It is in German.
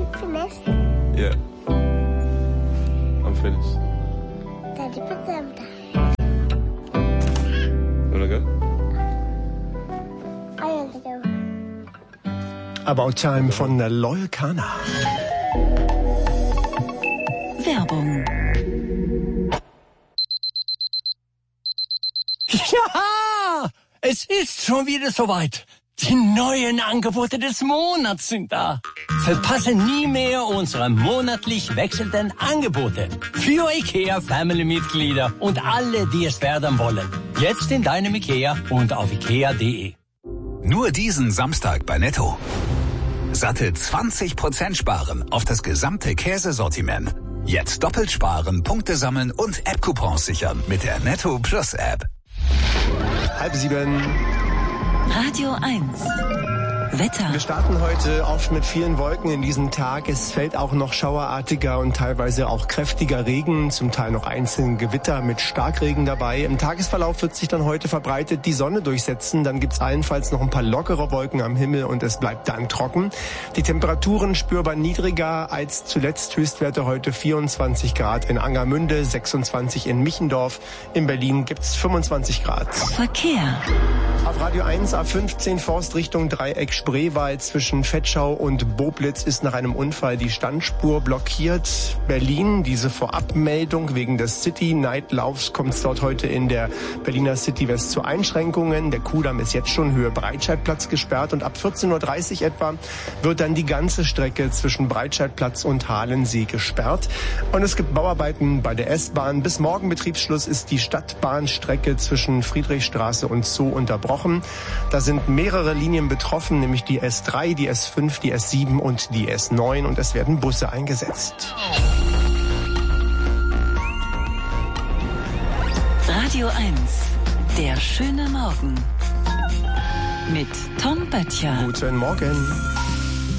finished? Yeah. I'm finished. Daddy, put them down. Wanna go? I want to go. About Time von Loyal Kana. Werbung. Ja, es ist schon wieder soweit. Die neuen Angebote des Monats sind da. Verpasse nie mehr unsere monatlich wechselnden Angebote. Für IKEA-Family-Mitglieder und alle, die es werden wollen. Jetzt in deinem IKEA und auf ikea.de. Nur diesen Samstag bei Netto. Satte 20% sparen auf das gesamte Käsesortiment. Jetzt doppelt sparen, Punkte sammeln und App-Coupons sichern mit der Netto Plus App. 6:30. Radio 1. Wetter. Wir starten heute oft mit vielen Wolken in diesen Tag. Es fällt auch noch schauerartiger und teilweise auch kräftiger Regen, zum Teil noch einzelne Gewitter mit Starkregen dabei. Im Tagesverlauf wird sich dann heute verbreitet die Sonne durchsetzen. Dann gibt's allenfalls noch ein paar lockere Wolken am Himmel und es bleibt dann trocken. Die Temperaturen spürbar niedriger als zuletzt. Höchstwerte heute 24 Grad in Angermünde, 26 in Michendorf. In Berlin gibt's 25 Grad. Verkehr. Auf Radio 1 A15 Forstrichtung Dreieck Spreewald zwischen Vetschau und Boblitz ist nach einem Unfall die Standspur blockiert. Berlin, diese Vorabmeldung wegen des City-Night-Laufs kommt es dort heute in der Berliner City West zu Einschränkungen. Der Kudamm ist jetzt schon Höhe Breitscheidplatz gesperrt und ab 14:30 Uhr etwa wird dann die ganze Strecke zwischen Breitscheidplatz und Halensee gesperrt. Und es gibt Bauarbeiten bei der S-Bahn. Bis morgen Betriebsschluss ist die Stadtbahnstrecke zwischen Friedrichstraße und Zoo unterbrochen. Da sind mehrere Linien betroffen, nämlich die S3, die S5, die S7 und die S9 und es werden Busse eingesetzt. Radio 1. Der schöne Morgen. Mit Tom Böttcher. Guten Morgen.